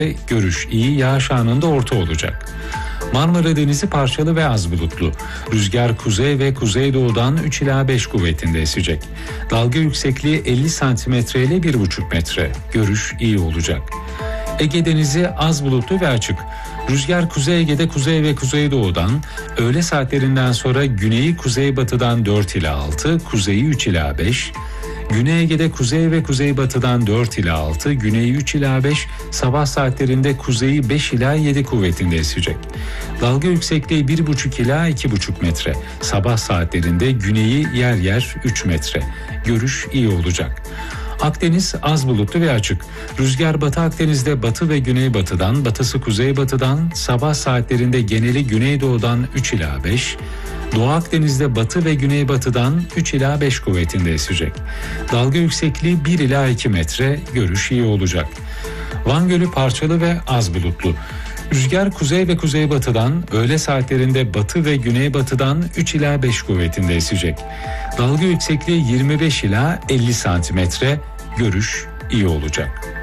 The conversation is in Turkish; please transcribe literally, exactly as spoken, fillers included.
görüş iyi, yağış anında orta olacak. Marmara Denizi parçalı ve az bulutlu. Rüzgar kuzey ve kuzeydoğudan üç ila beş kuvvetinde esecek. Dalga yüksekliği elli santimetre ile bir buçuk metre. Görüş iyi olacak. Ege Denizi az bulutlu ve açık. Rüzgar Kuzey Ege'de kuzey ve kuzeydoğudan, öğle saatlerinden sonra güneyi kuzeybatıdan dört ila altı, kuzeyi üç ila beş, Güney Ege'de kuzey ve kuzeybatıdan dört ila altı, güneyi üç ila beş, sabah saatlerinde kuzeyi beş ila yedi kuvvetinde esecek. Dalga yüksekliği bir buçuk ila iki buçuk metre. Sabah saatlerinde güneyi yer yer üç metre. Görüş iyi olacak. Akdeniz az bulutlu ve açık. Rüzgar Batı Akdeniz'de batı ve güneybatıdan, batısı kuzeybatıdan, sabah saatlerinde geneli güneydoğudan üç ila beş, Doğu Akdeniz'de batı ve güneybatıdan üç ila beş kuvvetinde esecek. Dalga yüksekliği bir ila iki metre, görüş iyi olacak. Van Gölü parçalı ve az bulutlu. Rüzgar kuzey ve kuzeybatıdan, öğle saatlerinde batı ve güneybatıdan üç ila beş kuvvetinde esecek. Dalga yüksekliği yirmi beş ila elli santimetre, görüş iyi olacak.